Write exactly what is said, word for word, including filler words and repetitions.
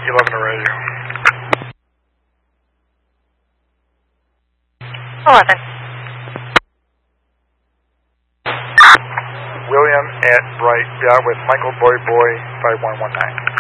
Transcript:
eleven to radio. eleven. William at Bright, yeah, with Michael Boy Boy five one one nine.